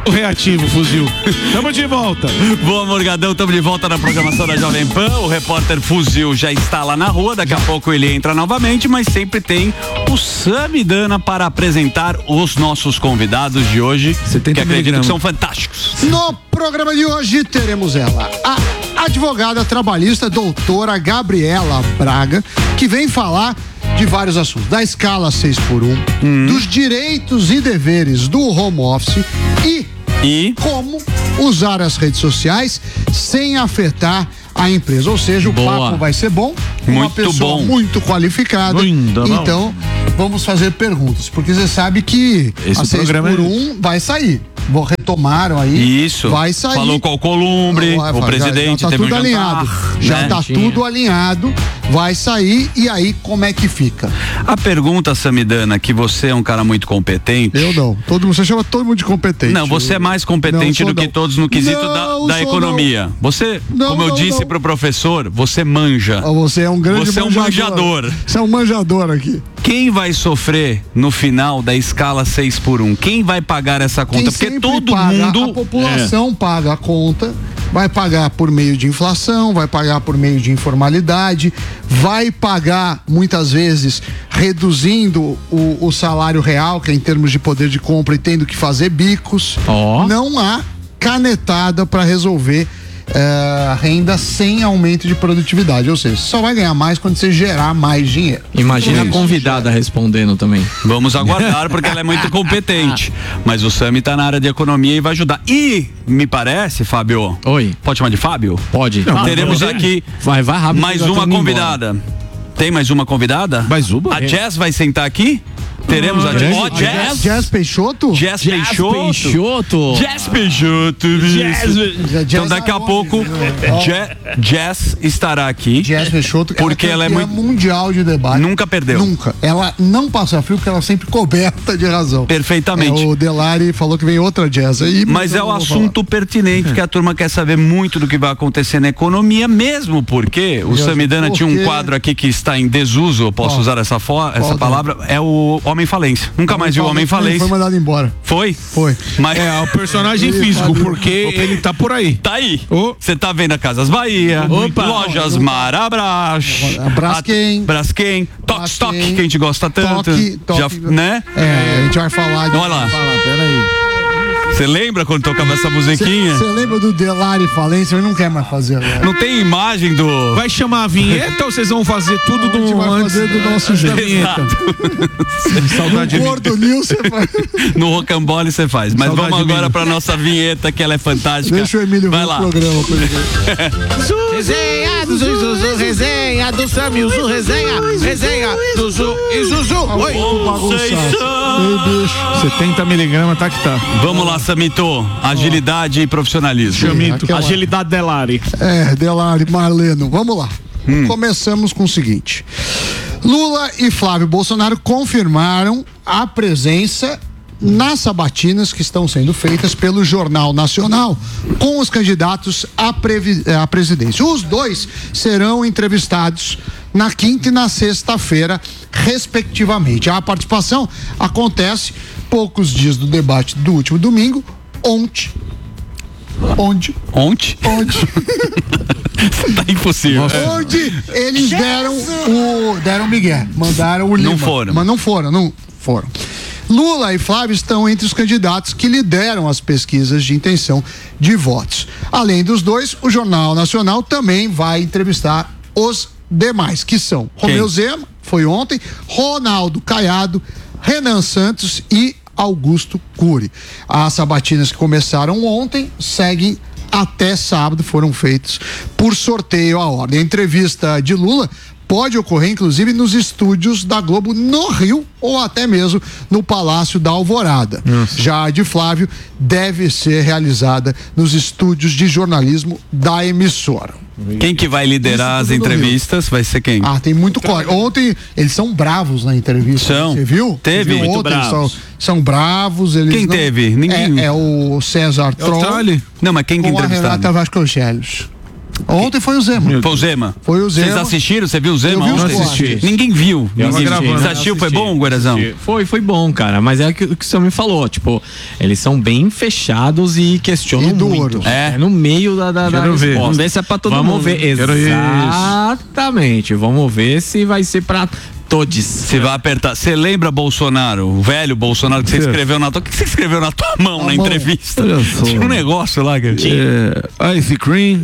muito reativo, fuzil. Tamo de volta. Boa, Morgadão, tamo de volta na programação da Jovem Pan. O repórter Fuzil já está lá na rua, daqui a pouco ele entra novamente, mas sempre tem o Samidana para apresentar os nossos convidados de hoje, que acredito que são fantásticos. No programa de hoje teremos ela, a advogada trabalhista doutora Gabriela Braga, que vem falar de vários assuntos, da escala 6x1, dos direitos e deveres do home office e como usar as redes sociais sem afetar a empresa. Ou seja, o papo vai ser bom, uma pessoa muito qualificada. Então, vamos fazer perguntas, porque você sabe que a 6x1 vai sair. Retomaram aí. Isso. Vai sair. Falou com o Alcolumbre, o presidente já tá teve tudo alinhado. Já tá tudo alinhado. Vai sair e aí como é que fica? A pergunta, Samidana, que você é um cara muito competente. Eu não. Você chama todo mundo de competente. Não, você é mais competente do que todos no quesito da economia. Não. Você, como eu disse pro professor, você manja. Você é um grande manjador. Você é um manjador aqui. Quem vai sofrer no final da escala 6x1? Quem vai pagar essa conta? Porque todo mundo... A população paga a conta, vai pagar por meio de inflação, vai pagar por meio de informalidade, vai pagar muitas vezes reduzindo o salário real, que é em termos de poder de compra, e tendo que fazer bicos. Não há canetada para resolver renda sem aumento de produtividade, ou seja, só vai ganhar mais quando você gerar mais dinheiro. Imagina a convidada respondendo também. Vamos aguardar, porque ela é muito competente, mas o Sami tá na área de economia e vai ajudar. E me parece, Fábio, pode chamar de Fábio? Pode. Teremos aqui vai rápido, mais uma convidada. Tem mais uma convidada? Mais uma? A Jess vai sentar aqui? Teremos a Jess. Jess Peixoto? Jess Peixoto. Então daqui a pouco Jess estará aqui. Jess Peixoto, porque ela é muito mundial de debate. Nunca perdeu. Nunca. Ela não passa frio porque ela é sempre coberta de razão. Perfeitamente. O Delari falou que vem outra Jess aí. Mas é o assunto pertinente que a turma quer saber muito do que vai acontecer na economia, mesmo porque o Samidana tinha um quadro aqui que está em desuso, eu posso usar essa palavra, é o Homem Falência. Nunca mais viu o Homem Falência. Foi mandado embora. Foi? Mas... É o personagem físico, porque ele tá por aí. Tá aí. Você tá vendo a Casas Bahia, Lojas Marabras, Braskem, Tokstok, que a gente gosta tanto. Né? A gente vai falar de... Olha lá. Peraí. Você lembra quando tocava essa musiquinha? Você lembra do Delari Falência? Eu não quero mais fazer agora. Não tem imagem do... Vai chamar a vinheta ou vocês vão fazer tudo a gente vai fazer do nosso vinheta. Saudade no Gordo News você faz. No Rocambole você faz. Mas saudade vamos agora pra nossa vinheta, que ela é fantástica. Deixa o Emílio ver o programa. Resenha do Zuzu, resenha do Sami, Zuzu, resenha do Zuzu e Zuzu. Oi. 70 miligramas, tá que tá. Vamos lá, Samito. Agilidade e profissionalismo. Chamito. Agilidade Delari. Delari, Marleno. Vamos lá. Começamos com o seguinte. Lula e Flávio Bolsonaro confirmaram a presença nas sabatinas que estão sendo feitas pelo Jornal Nacional com os candidatos à presidência. Os dois serão entrevistados na quinta e na sexta-feira, respectivamente. A participação acontece poucos dias do debate do último domingo, Onde? Tá impossível. Onde eles deram migué, mandaram o Lima. Não foram. Lula e Flávio estão entre os candidatos que lideram as pesquisas de intenção de votos. Além dos dois, o Jornal Nacional também vai entrevistar os demais, que são Romeu Zema, foi ontem, Ronaldo Caiado, Renan Santos e Augusto Cury. As sabatinas que começaram ontem seguem até sábado, foram feitos por sorteio à ordem. A entrevista de Lula pode ocorrer, inclusive, nos estúdios da Globo no Rio ou até mesmo no Palácio da Alvorada. Já a de Flávio deve ser realizada nos estúdios de jornalismo da emissora. Quem que vai liderar as entrevistas? Vai ser quem? Tem muito corte. Ontem eles são bravos na entrevista. Você viu? Teve? Muito ontem, bravos. São bravos. Eles quem teve? Ninguém. É o César Troll. Não, mas quem que entrevistaram? A Renata Vasconcelos. Ontem foi o Zema. Foi o Zema? Foi o Zema. Vocês assistiram? Você viu o Zema ontem? Ninguém viu. Você assistiu? Foi bom, Guerazão? Foi bom, cara. Mas é o que você me falou. Tipo, eles são bem fechados e questionam muito. É no meio da ver. Vamos ver se é pra todo mundo. Vamos ver. Exatamente. Vamos ver se vai ser pra todos. Você vai apertar. Você lembra Bolsonaro, o velho Bolsonaro que você escreveu na tua... O que você escreveu na tua mão na entrevista? Tinha um negócio lá, cara. Ice cream.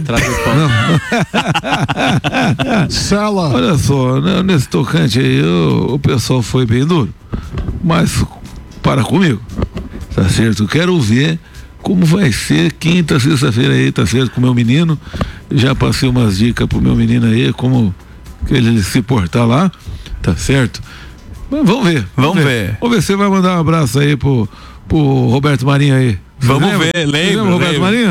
Sala. Olha só, nesse tocante aí, o pessoal foi bem duro. Mas para comigo. Tá certo? Eu quero ver como vai ser quinta, sexta-feira aí, tá certo? Com o meu menino. Já passei umas dicas pro meu menino aí, como que ele se portar lá. Tá certo? Mas vamos ver. Vamos ver se você vai mandar um abraço aí pro Roberto Marinho aí. Vamos ver, lembra? Roberto Marinho?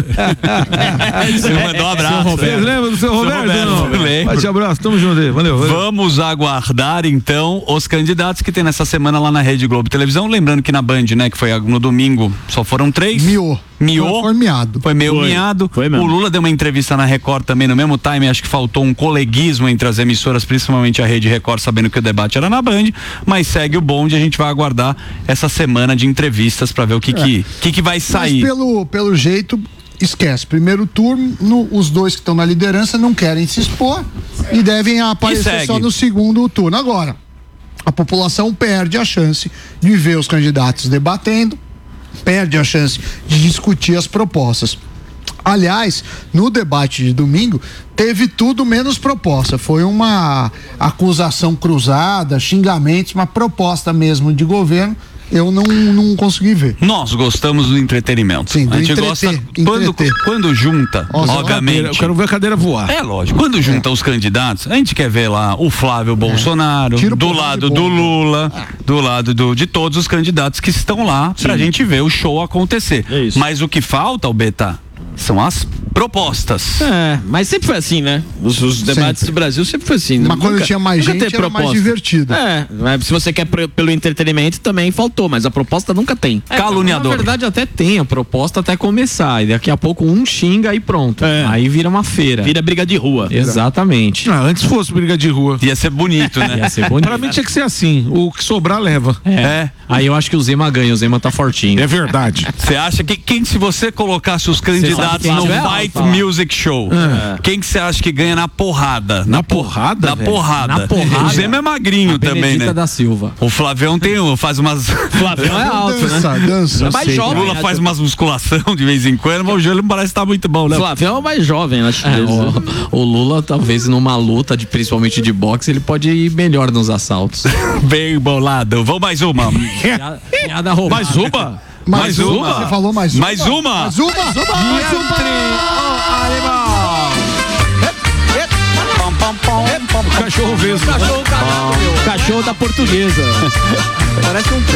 Você mandou um abraço. Vocês lembram do seu Roberto? Bate abraço, tamo junto aí, valeu. Vamos aguardar então os candidatos que tem nessa semana lá na Rede Globo Televisão. Lembrando que na Band, né, que foi no domingo, só foram 3. Miou. Foi miado. Foi meio miado. O Lula deu uma entrevista na Record também no mesmo time. Acho que faltou um coleguismo entre as emissoras, principalmente a Rede Record, sabendo que o debate era na Band. Mas segue o bonde, a gente vai aguardar essa semana de entrevistas para ver o que vai sair. Mas pelo jeito, esquece. Primeiro turno, os dois que estão na liderança não querem se expor e devem aparecer só no segundo turno. Agora, a população perde a chance de ver os candidatos debatendo, perde a chance de discutir as propostas. Aliás, no debate de domingo, teve tudo menos proposta. Foi uma acusação cruzada, xingamentos, uma proposta mesmo de governo. Eu não consegui ver. Nós gostamos do entretenimento. Sim, do a gente gosta quando junta, obviamente. Eu quero ver a cadeira voar. É lógico. Quando junta os candidatos, a gente quer ver lá o Flávio Bolsonaro, do lado do Lula, do lado de todos os candidatos que estão lá pra gente ver o show acontecer. Mas o que falta, Beta, são as propostas. Mas sempre foi assim, né? Os debates do Brasil sempre foi assim. Mas quando tinha mais gente, era mais divertido. Se você quer pelo entretenimento, também faltou, mas a proposta nunca tem. Caluniador. Na verdade, até tem a proposta até começar, e daqui a pouco um xinga e pronto. Aí vira uma feira. Vira briga de rua. Exatamente. Antes fosse briga de rua. Ia ser bonito, né? Ia ser bonito. Pra mim tinha que ser assim, o que sobrar leva. Aí eu acho que o Zema ganha, o Zema tá fortinho. É verdade. Você acha que se você colocasse os candidatos no Fight Music Show, quem que você acha que ganha na porrada? Na porrada? Na porrada. O Zema é magrinho também, né? da Silva. O Flavião faz umas... Flavião é alto, dança. É mais jovem. O Lula faz umas musculação de vez em quando, mas o joelho não parece estar muito bom, né? Flavião é o mais jovem, acho. O Lula, talvez numa luta, principalmente de boxe, ele pode ir melhor nos assaltos. Bem bolado. Vamos mais uma. Piada roubada. Mais uma? Mais uma? Você falou mais uma? Mais uma? Mais uma? Cachorro vesgo. Cachorro da portuguesa. Parece um...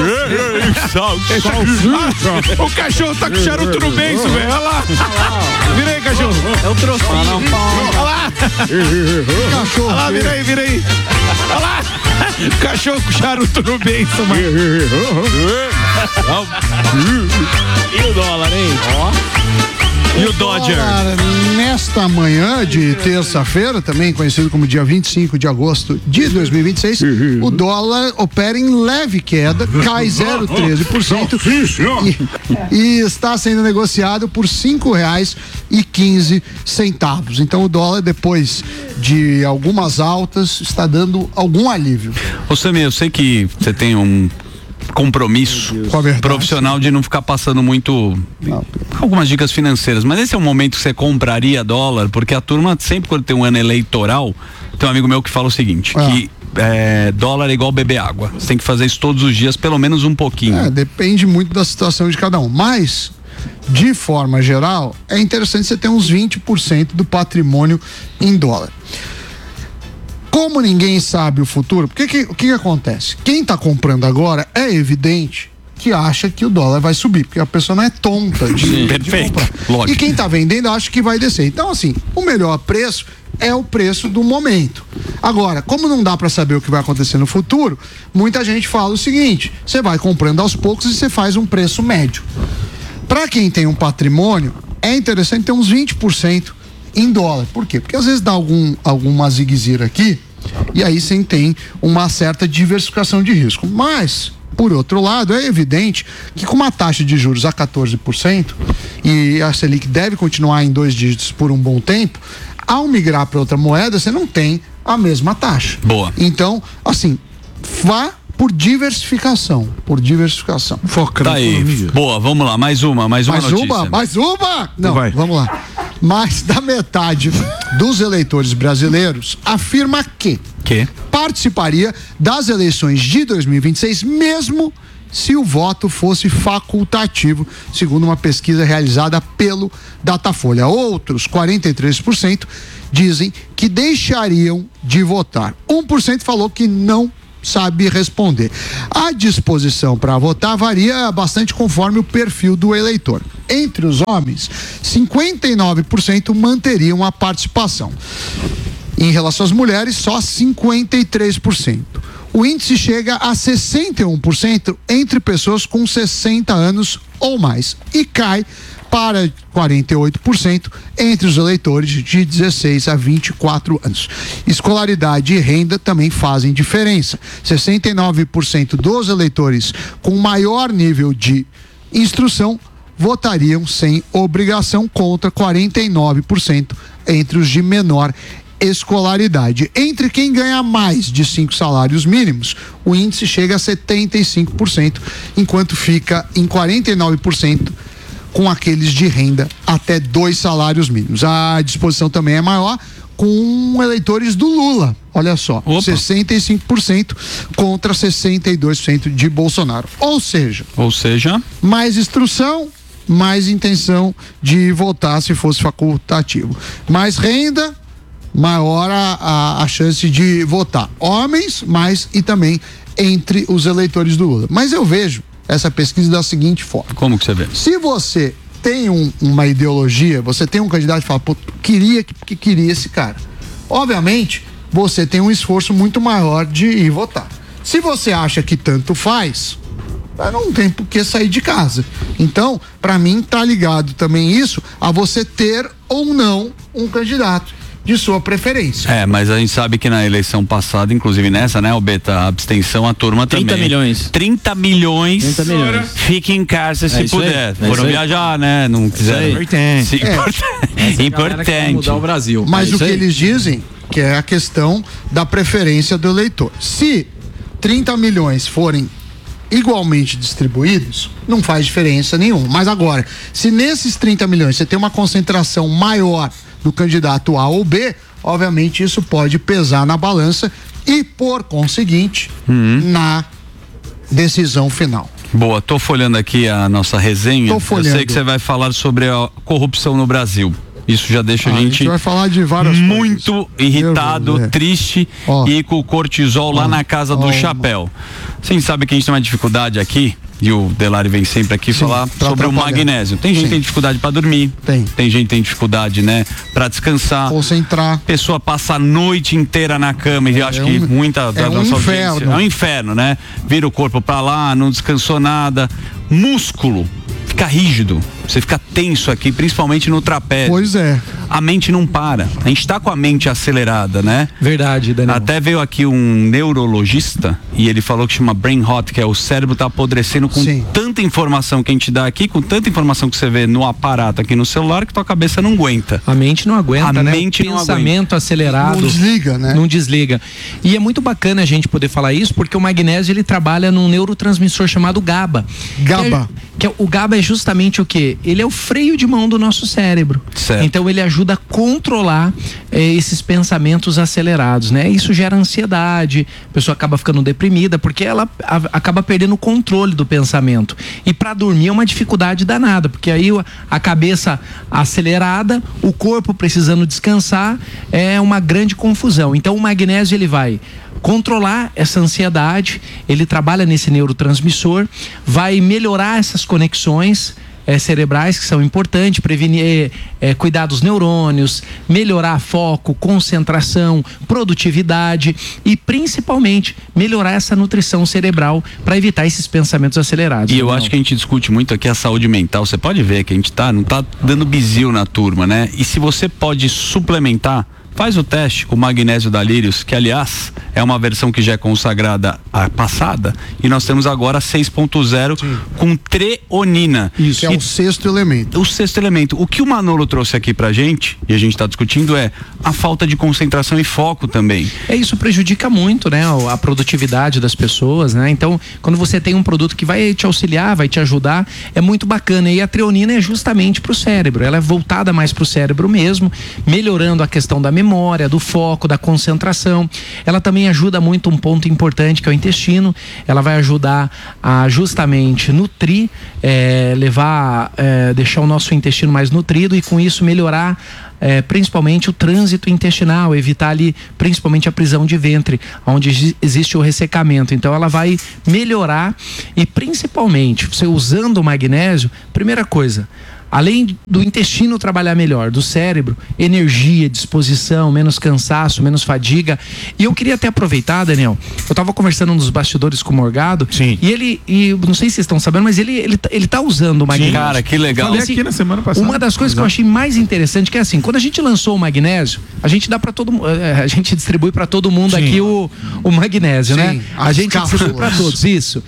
O cachorro tá com charuto no beiço, velho. Olha lá. Vira aí, cachorro. É o trocinho. Olha lá. Cachorro. Olha lá, vira aí. Olha lá. Cachorro com charuto no beiço, mano. E o dólar, hein? E o Dodger? Nesta manhã de terça-feira, também conhecido como dia 25 de agosto de 2026, o dólar opera em leve queda, cai 0,13% e está sendo negociado por R$5,15. Então o dólar, depois de algumas altas, está dando algum alívio. Ô Samir, eu sei que você tem um compromisso profissional de não ficar passando algumas dicas financeiras, mas esse é um momento que você compraria dólar, porque a turma sempre, quando tem um ano eleitoral, tem um amigo meu que fala o seguinte, que dólar é igual beber água, você tem que fazer isso todos os dias, pelo menos um pouquinho. Depende muito da situação de cada um, mas de forma geral é interessante você ter uns 20% do patrimônio em dólar. Como ninguém sabe o futuro, o que acontece? Quem está comprando agora é evidente que acha que o dólar vai subir, porque a pessoa não é tonta de comprar. Lógico. E quem está vendendo acha que vai descer. Então, assim, o melhor preço é o preço do momento. Agora, como não dá para saber o que vai acontecer no futuro, muita gente fala o seguinte: você vai comprando aos poucos e você faz um preço médio. Para quem tem um patrimônio, é interessante ter uns 20% em dólar. Por quê? Porque às vezes dá alguma zigue-zague aqui e aí você tem uma certa diversificação de risco. Mas, por outro lado, é evidente que com uma taxa de juros a 14% e a Selic deve continuar em 2 dígitos por um bom tempo, ao migrar para outra moeda, você não tem a mesma taxa. Boa. Então, assim, vá por diversificação. Foca Tá na aí. economia. Boa, vamos lá. Mais uma notícia. Mais uma? Não, Vai. vamos lá. Mais da metade dos eleitores brasileiros afirma que participaria das eleições de 2026, mesmo se o voto fosse facultativo, segundo uma pesquisa realizada pelo Datafolha. Outros 43% dizem que deixariam de votar. 1% falou que não sabe responder. A disposição para votar varia bastante conforme o perfil do eleitor. Entre os homens, 59% manteriam a participação. Em relação às mulheres, só 53%. O índice chega a 61% entre pessoas com 60 anos ou mais e cai para 48% entre os eleitores de 16 a 24 anos. Escolaridade e renda também fazem diferença. 69% dos eleitores com maior nível de instrução votariam sem obrigação, contra 49% entre os de menor escolaridade. Entre quem ganha mais de 5 salários mínimos, o índice chega a 75%, enquanto fica em 49% com aqueles de renda até 2 salários mínimos. A disposição também é maior com eleitores do Lula. Olha só, 65% contra 62% de Bolsonaro. Ou seja, mais instrução, mais intenção de votar se fosse facultativo. Mais renda, maior a chance de votar. Homens, mais e também entre os eleitores do Lula. Mas eu vejo essa pesquisa da seguinte forma. Como que você vê? Se você tem uma ideologia, você tem um candidato que fala, pô, queria esse cara. Obviamente, você tem um esforço muito maior de ir votar. Se você acha que tanto faz, não tem por que sair de casa. Então, para mim, tá ligado também isso a você ter ou não um candidato de sua preferência. Mas a gente sabe que na eleição passada, inclusive nessa, né, o Beta, a abstenção, a turma 30 também. 30 milhões. Fique em casa se puder. Foram viajar, né? Não quiseram. Importante. Mudar o Brasil. Mas o que eles dizem que é a questão da preferência do eleitor. Se 30 milhões forem igualmente distribuídos, não faz diferença nenhuma. Mas agora, se nesses 30 milhões você tem uma concentração maior do candidato A ou B, obviamente isso pode pesar na balança e, por conseguinte, na decisão final. Boa, tô folhando aqui a nossa resenha. Eu sei que você vai falar sobre a corrupção no Brasil. Isso já deixa a gente vai falar de várias muito coisas. Irritado, triste e com o cortisol lá na casa do chapéu. Você sabe que a gente tem uma dificuldade aqui, e o Delari vem sempre aqui falar sobre o magnésio. Tem gente que tem dificuldade para dormir. Tem gente que tem dificuldade, né, para descansar. Concentrar. Pessoa passa a noite inteira na cama e acho que muita da nossa audiência. É um inferno, né? Vira o corpo para lá, não descansou nada. Músculo fica rígido, você fica tenso aqui, principalmente no trapézio. Pois é. A mente não para. A gente tá com a mente acelerada, né? Verdade, Daniel. Até veio aqui um neurologista e ele falou que chama brain rot, que é o cérebro tá apodrecendo com tanta informação que a gente dá aqui, com tanta informação que você vê no aparato aqui no celular, que tua cabeça não aguenta. A mente não aguenta, né? Mente o pensamento acelerado. Não desliga, né? Não desliga. E é muito bacana a gente poder falar isso, porque o magnésio, ele trabalha num neurotransmissor chamado GABA. O GABA é justamente o quê? Ele é o freio de mão do nosso cérebro. Certo. Então ele ajuda a controlar esses pensamentos acelerados, né? Isso gera ansiedade, a pessoa acaba ficando deprimida porque ela acaba perdendo o controle do pensamento. E para dormir é uma dificuldade danada, porque aí a cabeça acelerada, o corpo precisando descansar, é uma grande confusão. Então o magnésio, ele vai controlar essa ansiedade, ele trabalha nesse neurotransmissor, vai melhorar essas conexões cerebrais que são importantes, prevenir, cuidar dos neurônios, melhorar foco, concentração, produtividade e principalmente melhorar essa nutrição cerebral para evitar esses pensamentos acelerados. E eu acho que a gente discute muito aqui a saúde mental. Você pode ver que a gente não tá dando bizil na turma, né? E se você pode suplementar, faz o teste com o magnésio da Lírios, que aliás é uma versão que já é consagrada a passada, e nós temos agora 6.0 com treonina. Isso, que é o sexto elemento. O sexto elemento. O que o Manolo trouxe aqui pra gente, e a gente tá discutindo, é a falta de concentração e foco também. Isso prejudica muito, né, a produtividade das pessoas, né? Então, quando você tem um produto que vai te auxiliar, vai te ajudar, é muito bacana. E a treonina é justamente pro cérebro, ela é voltada mais pro cérebro mesmo, melhorando a questão da memória, do foco, da concentração. Ela também ajuda muito um ponto importante, que é o intestino. Ela vai ajudar a justamente nutrir, deixar o nosso intestino mais nutrido e com isso melhorar principalmente o trânsito intestinal, evitar ali principalmente a prisão de ventre, onde existe o ressecamento. Então ela vai melhorar e principalmente você usando o magnésio, primeira coisa, além do intestino trabalhar melhor, do cérebro, energia, disposição, menos cansaço, menos fadiga. E eu queria até aproveitar, Daniel, eu estava conversando nos bastidores com o Morgado. Sim. E não sei se vocês estão sabendo, mas ele tá usando o magnésio. Sim, cara, que legal. Falei assim, aqui na semana passada. Uma das coisas que eu achei mais interessante, que é assim, quando a gente lançou o magnésio, a gente dá para todo mundo, a gente distribui para todo mundo. Sim. Aqui o magnésio, sim, né? A gente distribui para todos, isso.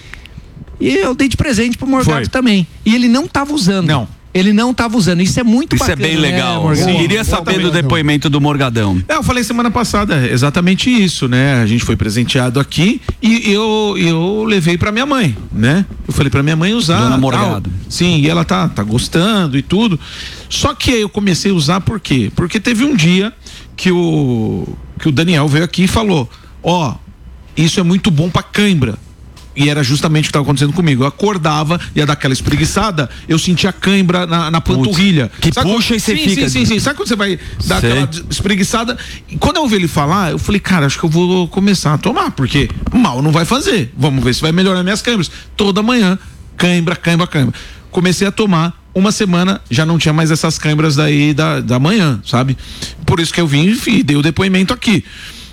E eu dei de presente pro Morgado também. E ele não estava usando. Não. Ele não estava usando. Isso é muito bacana. Isso é bem legal. Né, queria saber do depoimento do Morgadão. Eu falei semana passada exatamente isso, né? A gente foi presenteado aqui e eu levei pra minha mãe, né? Eu falei pra minha mãe usar. Dona Morgado. Sim, e ela tá gostando e tudo. Só que eu comecei a usar por quê? Porque teve um dia que o Daniel veio aqui e falou: isso é muito bom pra cãibra. E era justamente o que estava acontecendo comigo. Eu acordava, ia dar aquela espreguiçada, eu sentia cãibra na panturrilha. Que sabe puxa quando, e você fica. Sim. Sabe quando você vai dar aquela espreguiçada? E quando eu ouvi ele falar, eu falei, cara, acho que eu vou começar a tomar, porque mal não vai fazer. Vamos ver se vai melhorar minhas câimbras. Toda manhã, cãibra. Comecei a tomar. Uma semana já não tinha mais essas câimbras daí da manhã, sabe? Por isso que eu vim e dei o depoimento aqui.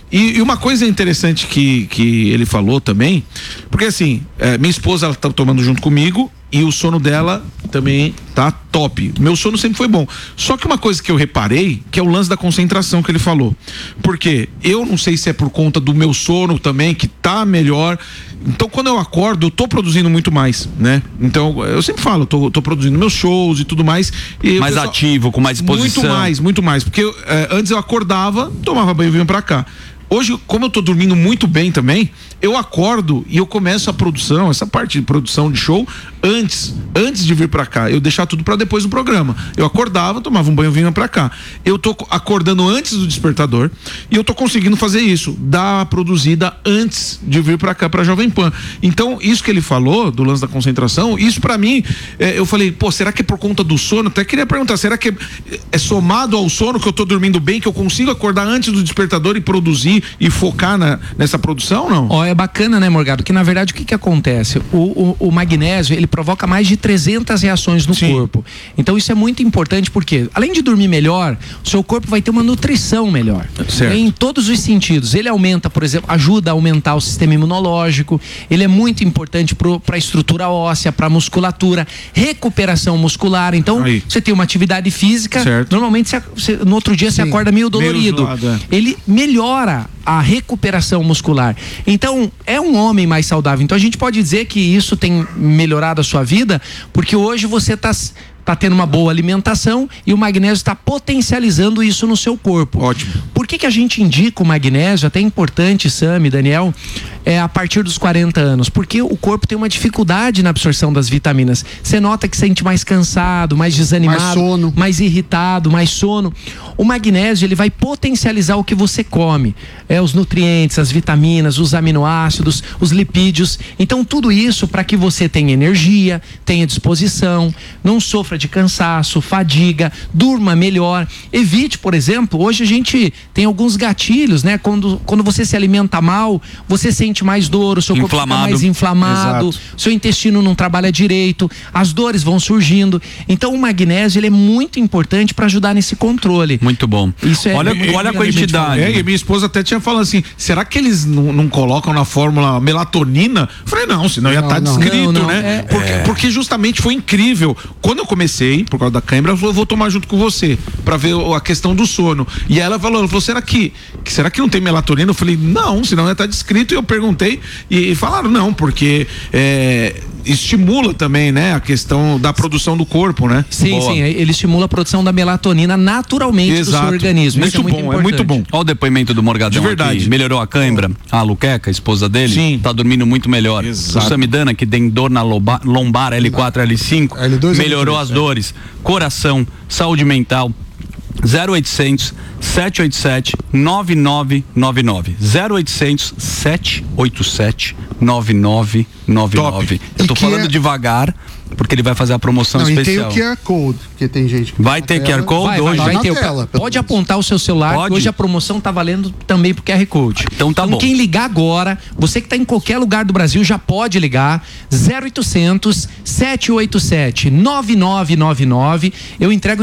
E uma coisa interessante que ele falou também, porque assim, minha esposa, ela tá tomando junto comigo e o sono dela também tá top. Meu sono sempre foi bom. Só que uma coisa que eu reparei, que é o lance da concentração que ele falou. Porque eu não sei se é por conta do meu sono também, que tá melhor. Então, quando eu acordo, eu tô produzindo muito mais, né? Então, eu sempre falo, tô produzindo meus shows e tudo mais. E mais ativo, com mais disposição. Muito mais. Porque antes eu acordava, tomava banho e vinha pra cá. Hoje, como eu tô dormindo muito bem também, eu acordo e eu começo a produção, essa parte de produção de show, antes de vir pra cá. Eu deixar tudo pra depois do programa. Eu acordava, tomava um banho e vinha pra cá. Eu tô acordando antes do despertador e eu tô conseguindo fazer isso, dar a produzida antes de vir pra cá, pra Jovem Pan. Então, isso que ele falou, do lance da concentração, isso pra mim, eu falei, será que é por conta do sono? Até queria perguntar, será que é somado ao sono que eu tô dormindo bem, que eu consigo acordar antes do despertador e produzir e focar nessa produção, não? É bacana, né, Morgado? Que na verdade o que acontece? O magnésio, ele provoca mais de 300 reações no corpo. Então isso é muito importante porque, além de dormir melhor, o seu corpo vai ter uma nutrição melhor. Certo. Em todos os sentidos. Ele aumenta, por exemplo, ajuda a aumentar o sistema imunológico. Ele é muito importante para a estrutura óssea, para a musculatura, recuperação muscular. Então, você tem uma atividade física, certo. Normalmente no outro dia você acorda meio dolorido. Ele melhora a recuperação muscular. Então, é um homem mais saudável. Então, a gente pode dizer que isso tem melhorado a sua vida, porque hoje você está tendo uma boa alimentação e o magnésio está potencializando isso no seu corpo. Ótimo. Por que a gente indica o magnésio? Até importante, Sam e Daniel, a partir dos 40 anos, porque o corpo tem uma dificuldade na absorção das vitaminas. Você nota que se sente mais cansado, mais desanimado, mais sono, mais irritado, mais sono. O magnésio, ele vai potencializar o que você come. os nutrientes, as vitaminas, os aminoácidos, os lipídios. Então tudo isso para que você tenha energia, tenha disposição, não sofra de cansaço, fadiga, durma melhor. Evite, por exemplo, hoje a gente tem alguns gatilhos, né? Quando você se alimenta mal, você sente mais dor, o seu corpo fica mais inflamado, seu intestino não trabalha direito, as dores vão surgindo. Então o magnésio, ele é muito importante para ajudar nesse controle. Muito bom. Isso é olha a quantidade. E minha esposa até tinha falado assim, será que eles não colocam na fórmula melatonina? Eu falei, não, senão ia estar descrito, né? Porque justamente foi incrível. Quando eu comecei, por causa da câimbra, ela falou, eu vou tomar junto com você, pra ver a questão do sono. E ela falou, será que não tem melatonina? Eu falei, não, senão ia estar descrito. E eu perguntei e falaram, não, porque estimula também, né, a questão da produção do corpo, né? Sim, ele estimula a produção da melatonina naturalmente do seu organismo. Muito bom, é muito bom. Olha o depoimento do Morgadão. De verdade. Aqui. Melhorou a cãibra. A Luqueca, a esposa dele, tá dormindo muito melhor. Exato. O Samidana, que tem dor na lombar, L4, L5, L2, melhorou L2, as dores. Coração, saúde mental. 0800 787 9999 0800 787 9999. Eu tô falando devagar porque ele vai fazer a promoção especial. E tem o QR Code, porque tem gente que vai ter QR Code hoje. Vai ter pode apontar o seu celular, hoje a promoção tá valendo também pro QR Code. Então tá bom. Quem ligar agora, você que tá em qualquer lugar do Brasil já pode ligar 0800 787 9999. Eu entrego